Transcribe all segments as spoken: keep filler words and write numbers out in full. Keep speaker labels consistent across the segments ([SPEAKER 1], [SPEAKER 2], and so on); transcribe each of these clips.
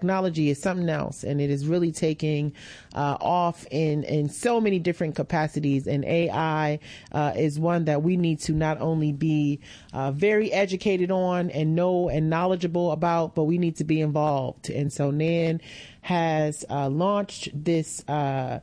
[SPEAKER 1] technology is something else, and it is really taking uh, off in, in so many different capacities. And A I uh, is one that we need to not only be uh, very educated on and know and knowledgeable about, but we need to be involved. And so Nan has uh, launched this uh,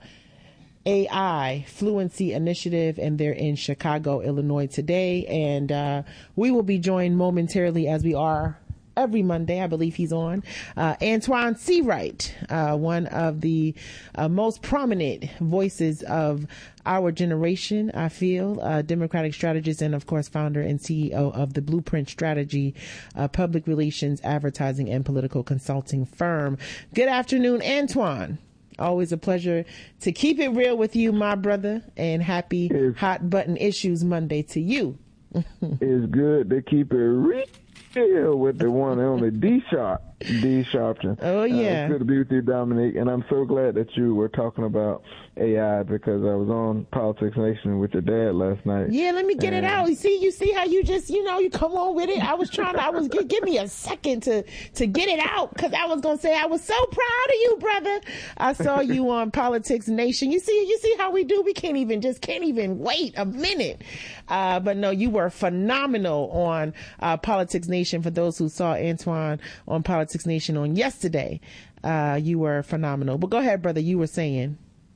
[SPEAKER 1] A I Fluency Initiative, and they're in Chicago, Illinois today. And uh, we will be joined momentarily, as we are every Monday. I believe he's on. Uh, Antoine Seawright, uh, one of the uh, most prominent voices of our generation, I feel, uh, Democratic strategist, and of course, founder and C E O of the Blueprint Strategy, uh, public relations, advertising, and political consulting firm. Good afternoon, Antoine. Always a pleasure to keep it real with you, my brother, and happy it's, Hot Button Issues Monday to you.
[SPEAKER 2] It's good to keep it real with the one and only D Sharp, D Sharpton.
[SPEAKER 1] Oh yeah,
[SPEAKER 2] uh, it's good to be with you, Dominique, and I'm so glad that you were talking about A I because I was on Politics Nation with your dad last night.
[SPEAKER 1] Yeah, let me get and... it out. You see, you see how you just, you know, you come on with it. I was trying to, I was give, give me a second to to get it out because I was gonna say I was so proud of you, brother. I saw you on Politics Nation. You see, you see how we do. We can't even just can't even wait a minute. Uh, but no, you were phenomenal on uh, Politics Nation. For those who saw Antoine on Politics Nation on yesterday, uh, you were phenomenal. But go ahead, brother. You were saying.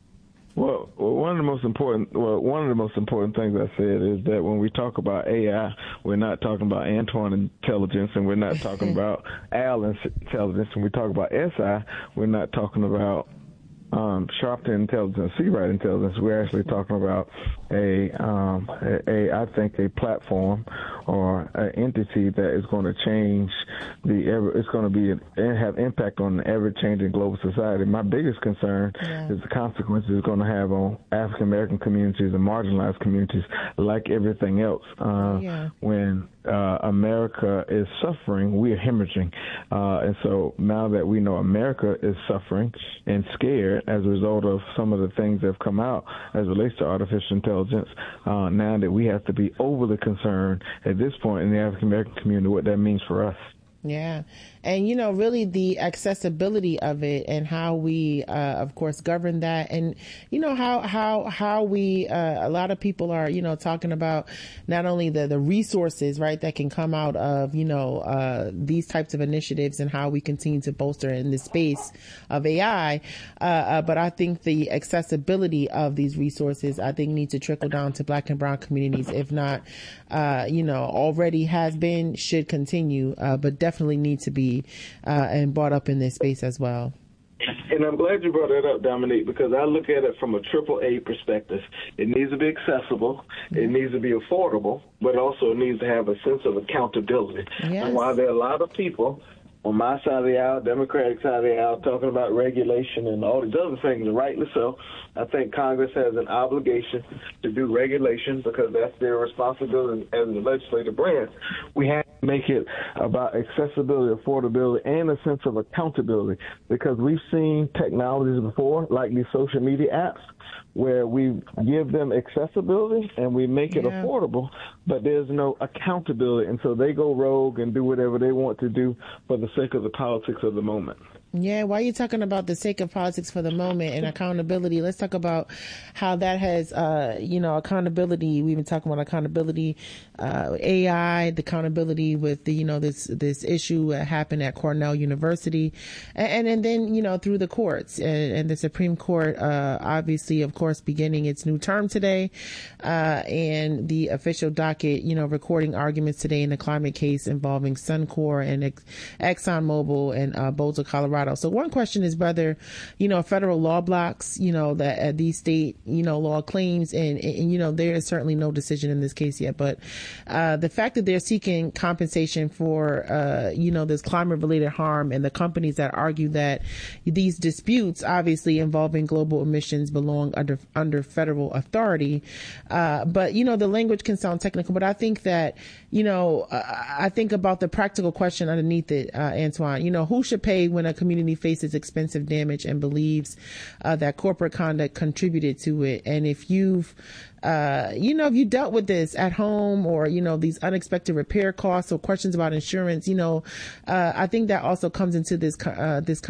[SPEAKER 2] Well, well, one of the most important, well, one of the most important things I said is that when we talk about A I, we're not talking about Antoine intelligence, and we're not talking about Al intelligence. When we talk about S I, we're not talking about um, Sharpton intelligence, Seawright intelligence. We're actually talking about a, um, a, a, I think, a platform or an entity that is going to change the ever. It's going to be and have impact on the ever-changing global society. My biggest concern yeah. is the consequences it's going to have on African American communities and marginalized communities, like everything else. Uh, yeah. When uh, America is suffering, we are hemorrhaging, uh, and so now that we know America is suffering and scared as a result of some of the things that have come out as it relates to artificial intelligence, uh, now that we have to be overly concerned at this point in the African American community, what that means for us.
[SPEAKER 1] Yeah. And, you know, really the accessibility of it and how we, uh, of course, govern that. And, you know, how, how, how we, uh, a lot of people are, you know, talking about not only the, the resources, right, that can come out of, you know, uh, these types of initiatives and how we continue to bolster in the space of A I. Uh, uh, but I think the accessibility of these resources, I think, need to trickle down to Black and brown communities. If not, uh, you know, already has been, should continue, uh, but definitely need to be Uh, and brought up in this space as well.
[SPEAKER 3] And I'm glad you brought that up, Dominique, because I look at it from a triple A perspective. It needs to be accessible, it needs to be affordable, but also it needs to have a sense of accountability. Yes. And while there are a lot of people on my side of the aisle, Democratic side of the aisle, talking about regulation and all these other things, and rightly so, I think Congress has an obligation to do regulation because that's their responsibility as the legislative branch. We have to make it about accessibility, affordability, and a sense of accountability because we've seen technologies before, like these social media apps, where we give them accessibility and we make it yeah. affordable, but there's no accountability. And so they go rogue and do whatever they want to do for the sake of the politics of the moment.
[SPEAKER 1] Yeah, while you're talking about the sake of politics for the moment and accountability, let's talk about how that has, uh, you know, accountability. We've been talking about accountability, uh, A I, the accountability with the, you know, this, this issue that happened at Cornell University. And, and then, you know, through the courts and, and the Supreme Court, uh, obviously, of course, beginning its new term today, uh, and the official docket, you know, recording arguments today in the climate case involving Suncor and Ex- ExxonMobil and, uh, Boulder, Colorado. So one question is whether, you know, federal law blocks, you know, that uh, these state, you know, law claims and, and, and, you know, there is certainly no decision in this case yet. But uh, the fact that they're seeking compensation for, uh, you know, this climate related harm and the companies that argue that these disputes, obviously involving global emissions, belong under under federal authority. Uh, but, you know, the language can sound technical, but I think that, you know, uh, I think about the practical question underneath it, uh, Antoine, you know, who should pay when a community faces expensive damage and believes uh, that corporate conduct contributed to it? And if you've, uh, you know, if you dealt with this at home or, you know, these unexpected repair costs or questions about insurance, you know, uh, I think that also comes into this, uh, this